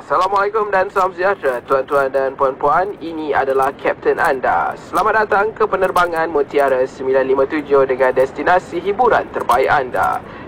Assalamualaikum dan salam sejahtera tuan-tuan dan puan-puan. Ini adalah Kapten anda. Selamat datang ke penerbangan Mutiara 957 dengan destinasi hiburan terbaik anda.